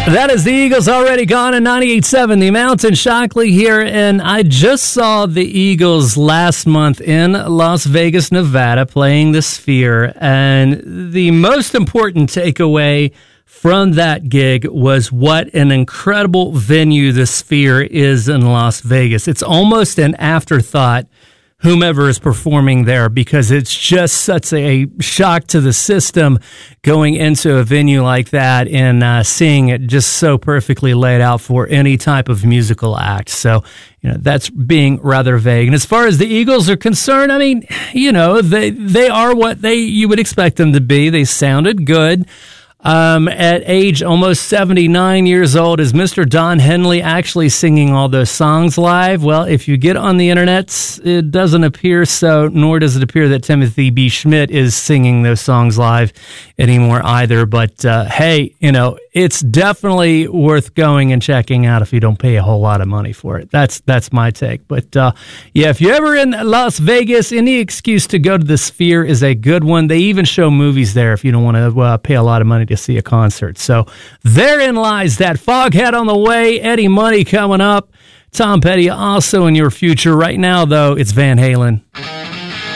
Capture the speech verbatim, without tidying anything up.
That is the Eagles Already Gone in ninety-eight point seven. The Mountain Shockley here, and I just saw the Eagles last month in Las Vegas, Nevada, playing the Sphere, and the most important takeaway from that gig was what an incredible venue the Sphere is in Las Vegas. It's almost an afterthought, whomever is performing there, because it's just such a shock to the system going into a venue like that and uh, seeing it just so perfectly laid out for any type of musical act. So, you know, that's being rather vague. And as far as the Eagles are concerned, I mean, you know, they they are what they you would expect them to be. They sounded good. Um, at age almost seventy-nine years old, is Mister Don Henley actually singing all those songs live? Well, if you get on the internet, it doesn't appear so, nor does it appear that Timothy B. Schmidt is singing those songs live anymore either. But, uh, hey, you know, it's definitely worth going and checking out if you don't pay a whole lot of money for it. That's, that's my take. But, uh, yeah, if you're ever in Las Vegas, any excuse to go to the Sphere is a good one. They even show movies there if you don't want to uh, pay a lot of money to see a concert. So therein lies that. Foghat on the way, Eddie Money coming up, Tom Petty also in your future. Right now, though, it's Van Halen.